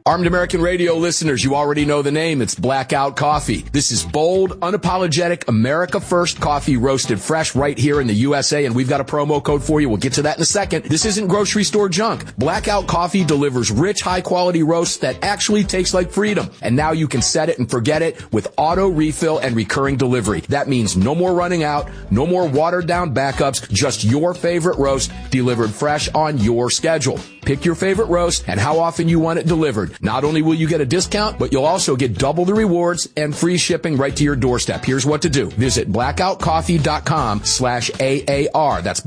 Armed American Radio listeners, you already know the name. It's Blackout Coffee. This is bold, unapologetic, America First coffee roasted fresh right here in the USA, and we've got a promo code for you. We'll get to that in a second. This isn't grocery store junk. Blackout Coffee delivers rich, high-quality roasts that actually taste like freedom. And now you can set it and forget it with auto refill and recurring delivery. That means no more running out, no more watered-down backups, just your favorite roast delivered fresh on your schedule. Pick your favorite roast and how often you want it delivered. Not only will you get a discount, but you'll also get double the rewards and free shipping right to your doorstep. Here's what to do. Visit blackoutcoffee.com/AAR. That's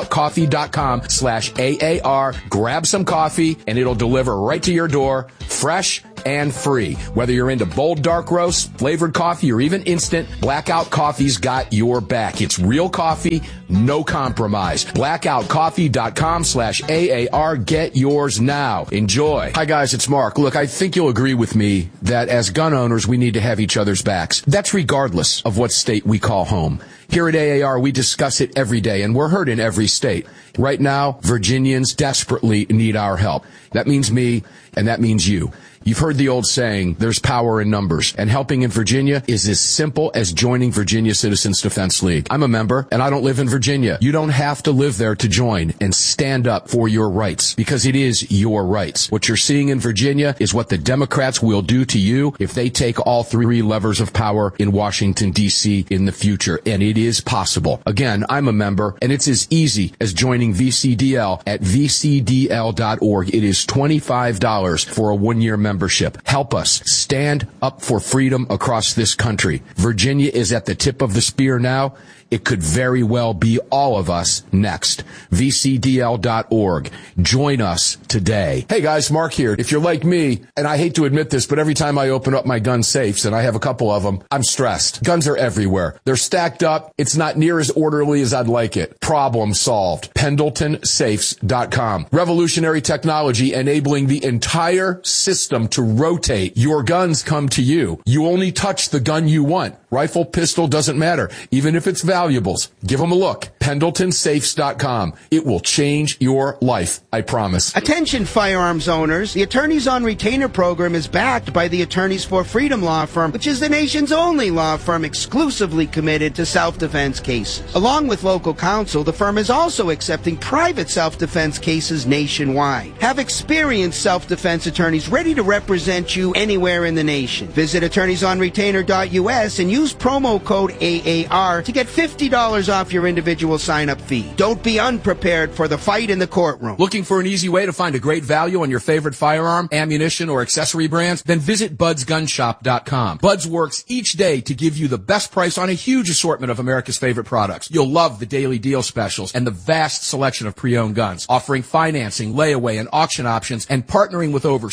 blackoutcoffee.com/AAR. Grab some coffee and it'll deliver right to your door, fresh and free. Whether you're into bold dark roasts, flavored coffee, or even instant, Blackout Coffee's got your back. It's real coffee, no compromise. blackoutcoffee.com/AAR. Get yours now. Enjoy. Hi guys, it's Mark. Look, I think you'll agree with me that as gun owners, we need to have each other's backs. That's regardless of what state we call home. Here at AAR, we discuss it every day, and we're heard in every state. Right now, Virginians desperately need our help. That means me, and that means you. You've heard the old saying, there's power in numbers, and helping in Virginia is as simple as joining Virginia Citizens Defense League. I'm a member, and I don't live in Virginia. You don't have to live there to join and stand up for your rights, because it is your rights. What you're seeing in Virginia is what the Democrats will do to you if they take all three levers of power in Washington, D.C. in the future, and it is possible. Again, I'm a member, and it's as easy as joining VCDL at vcdl.org. It is $25 for a one-year membership. Help us stand up for freedom across this country. Virginia is at the tip of the spear now. It could very well be all of us next. VCDL.org. Join us today. Hey guys, Mark here. If you're like me, and I hate to admit this, but every time I open up my gun safes, and I have a couple of them, I'm stressed. Guns are everywhere. They're stacked up. It's not near as orderly as I'd like it. Problem solved. PendletonSafes.com. Revolutionary technology enabling the entire system to rotate. Your guns come to you. You only touch the gun you want. Rifle, pistol, doesn't matter. Even if it's valuables, give them a look. PendletonSafes.com. It will change your life, I promise. Attention firearms owners. The Attorneys on Retainer program is backed by the Attorneys for Freedom law firm, which is the nation's only law firm exclusively committed to self-defense cases. Along with local counsel, the firm is also accepting private self-defense cases nationwide. Have experienced self-defense attorneys ready to represent you anywhere in the nation. Visit attorneysonretainer.us and use promo code AAR to get $50 off your individual sign-up fee. Don't be unprepared for the fight in the courtroom. Looking for an easy way to find a great value on your favorite firearm, ammunition, or accessory brands? Then visit budsgunshop.com. Buds works each day to give you the best price on a huge assortment of America's favorite products. You'll love the daily deal specials and the vast selection of pre-owned guns, offering financing, layaway, and auction options, and partnering with over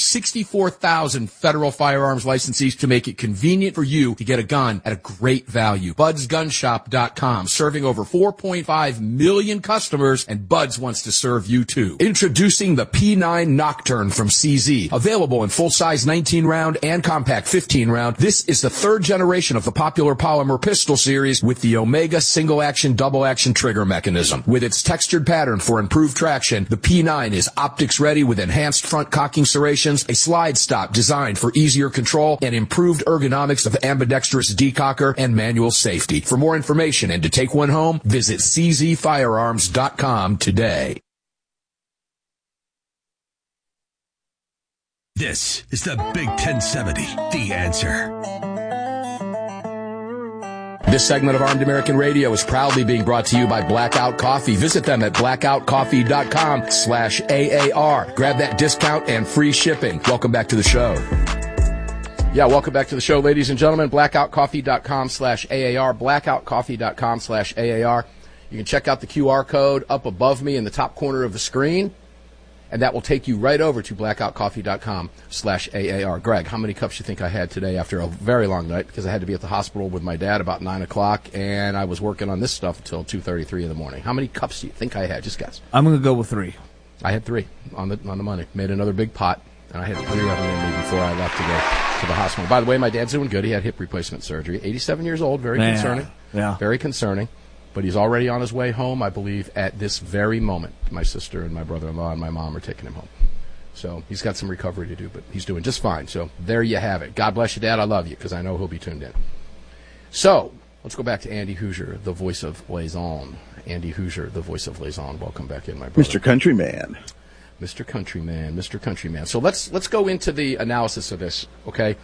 64,000 federal firearms licensees to make it convenient for you to get a gun at a great value. budsgunshop.com, serving over 4.5 million customers, and Buds wants to serve you too. Introducing the P9 Nocturne from CZ, available in full-size 19-round and compact 15-round. This is the third generation of the popular polymer pistol series with the Omega single-action, double-action trigger mechanism. With its textured pattern for improved traction, the P9 is optics-ready with enhanced front cocking serrations, a slide stop designed for easier control, and improved ergonomics of ambidextrous decocker and manual safety. For more information and to take one home, visit czfirearms.com today. This is the Big 1070, The Answer. This segment of Armed American Radio is proudly being brought to you by Blackout Coffee. Visit them at blackoutcoffee.com/AAR. Grab that discount and free shipping. Welcome back to the show. Yeah, welcome back to the show, ladies and gentlemen. Blackoutcoffee.com/AAR. Blackoutcoffee.com/AAR. You can check out the QR code up above me in the top corner of the screen, and that will take you right over to blackoutcoffee.com/AAR. Greg, how many cups do you think I had today after a very long night? Because I had to be at the hospital with my dad about 9 o'clock, and I was working on this stuff until 2:33 in the morning. How many cups do you think I had? Just guess. I'm going to go with 3. I had 3 on the money. Made another big pot, and I had 3 of them in me before I left to go to the hospital. By the way, my dad's doing good. He had hip replacement surgery. 87 years old, very concerning. Yeah. Very concerning. But he's already on his way home, I believe, at this very moment. My sister and my brother-in-law and my mom are taking him home. So he's got some recovery to do, but he's doing just fine. So there you have it. God bless you, Dad. I love you, because I know he'll be tuned in. So let's go back to Andy Hoosier, the voice of Liaison. Andy Hoosier, the voice of Liaison. Welcome back in, my brother. Mr. Countryman. Mr. Countryman, Mr. Countryman. So let's go into the analysis of this, okay?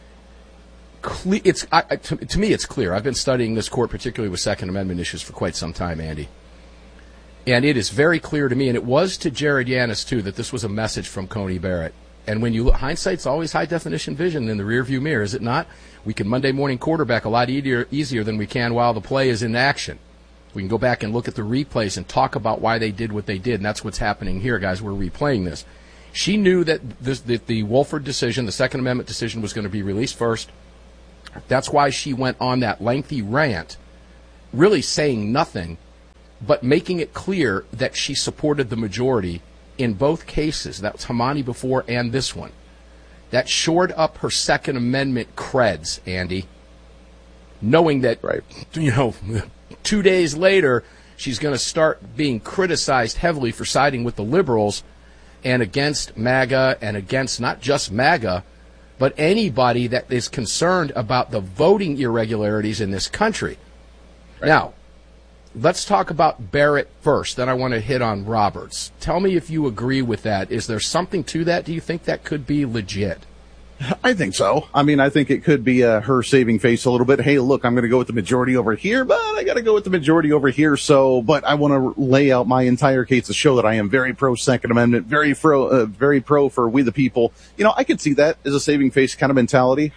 To me, it's clear. I've been studying this court, particularly with Second Amendment issues, for quite some time, Andy. And it is very clear to me, and it was to Jared Yanis, too, that this was a message from Coney Barrett. And when you look, hindsight's always high-definition vision in the rearview mirror, is it not? We can Monday morning quarterback a lot easier than we can while the play is in action. We can go back and look at the replays and talk about why they did what they did, and that's what's happening here, guys. We're replaying this. She knew that the Wolford decision, the Second Amendment decision, was going to be released first. That's why she went on that lengthy rant, really saying nothing, but making it clear that she supported the majority in both cases. That was Hamani before and this one. That shored up her Second Amendment creds, Andy, knowing that, right, 2 days later, she's going to start being criticized heavily for siding with the liberals and against MAGA and against not just MAGA, but anybody that is concerned about the voting irregularities in this country. Right. Now, let's talk about Barrett first. Then I want to hit on Roberts. Tell me if you agree with that. Is there something to that? Do you think that could be legit? I think so. I mean, I think it could be her saving face a little bit. Hey, look, I'm going to go with the majority over here, but I got to go with the majority over here. But I want to lay out my entire case to show that I am very pro Second Amendment, very pro for we the people. I could see that as a saving face kind of mentality.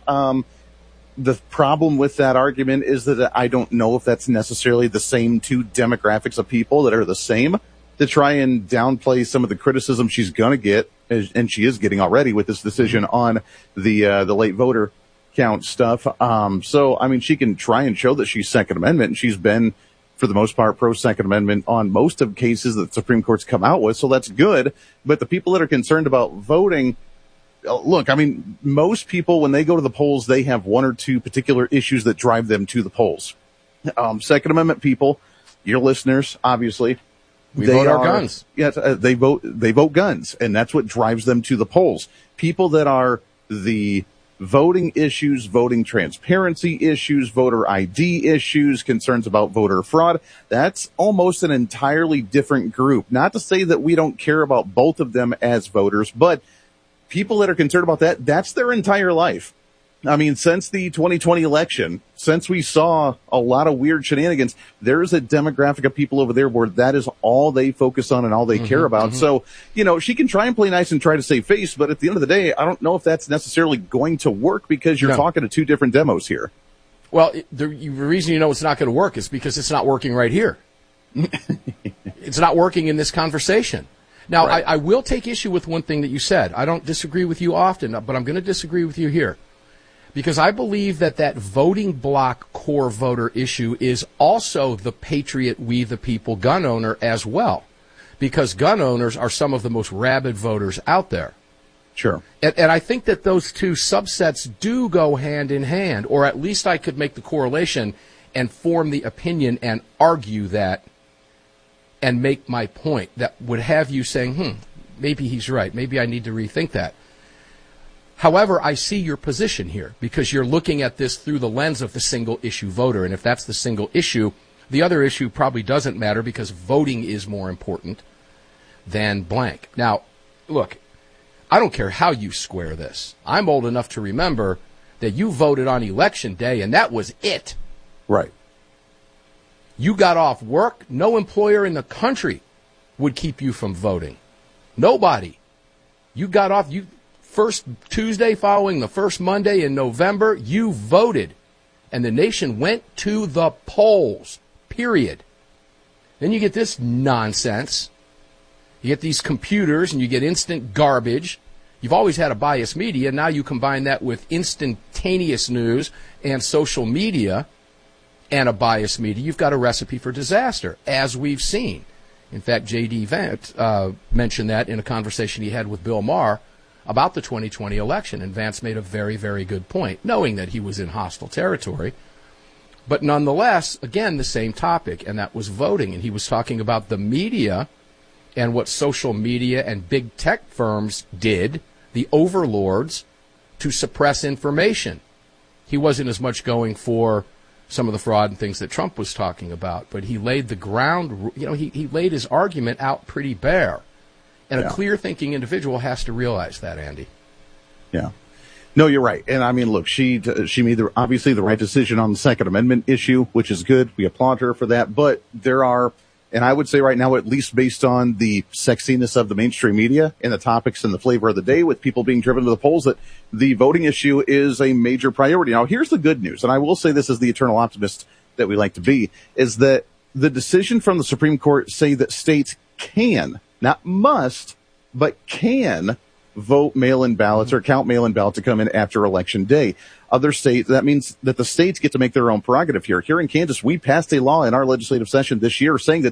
The problem with that argument is that I don't know if that's necessarily the same two demographics of people that are the same, to try and downplay some of the criticism she's going to get, and she is getting already with this decision on the late voter count stuff. So, I mean, she can try and show that she's Second Amendment, and she's been, for the most part, pro Second Amendment on most of cases that the Supreme Court's come out with, so that's good. But the people that are concerned about voting, look, I mean, most people, when they go to the polls, they have one or two particular issues that drive them to the polls. Second Amendment people, your listeners, obviously, we vote our guns. Yes, they vote guns, and that's what drives them to the polls. People that are the voting issues, voting transparency issues, voter ID issues, concerns about voter fraud, that's almost an entirely different group. Not to say that we don't care about both of them as voters, but people that are concerned about that, that's their entire life. I mean, since the 2020 election, since we saw a lot of weird shenanigans, there's a demographic of people over there where that is all they focus on and all they care about. So, she can try and play nice and try to save face, but at the end of the day, I don't know if that's necessarily going to work, because you're talking to two different demos here. Well, the reason it's not going to work is because it's not working right here. It's not working in this conversation. Now, right. I will take issue with one thing that you said. I don't disagree with you often, but I'm going to disagree with you here. Because I believe that voting block core voter issue is also the patriot, we the people gun owner as well. Because gun owners are some of the most rabid voters out there. Sure. And I think that those two subsets do go hand in hand, or at least I could make the correlation and form the opinion and argue that and make my point that would have you saying, maybe he's right. Maybe I need to rethink that. However, I see your position here, because you're looking at this through the lens of the single issue voter. And if that's the single issue, the other issue probably doesn't matter, because voting is more important than blank. Now, look, I don't care how you square this. I'm old enough to remember that you voted on election day, and that was it. Right. You got off work. No employer in the country would keep you from voting. Nobody. You got off. First Tuesday following the first Monday in November, you voted. And the nation went to the polls, period. Then you get this nonsense. You get these computers and you get instant garbage. You've always had a biased media. Now you combine that with instantaneous news and social media and a biased media. You've got a recipe for disaster, as we've seen. In fact, J.D. Vance mentioned that in a conversation he had with Bill Maher about the 2020 election, and Vance made a very, very good point, knowing that he was in hostile territory. But nonetheless, again, the same topic, and that was voting. And he was talking about the media and what social media and big tech firms did, the overlords, to suppress information. He wasn't as much going for some of the fraud and things that Trump was talking about, but he laid the ground, he laid his argument out pretty bare. And a clear-thinking individual has to realize that, Andy. Yeah. No, you're right. And I mean, look, she made obviously the right decision on the Second Amendment issue, which is good. We applaud her for that. But there are, and I would say right now, at least based on the sexiness of the mainstream media and the topics and the flavor of the day, with people being driven to the polls, that the voting issue is a major priority. Now, here's the good news, and I will say this as the eternal optimist that we like to be, is that the decision from the Supreme Court say that states can, not must, but can vote mail-in ballots or count mail-in ballots to come in after Election Day. Other states, that means that the states get to make their own prerogative here. Here in Kansas, we passed a law in our legislative session this year saying that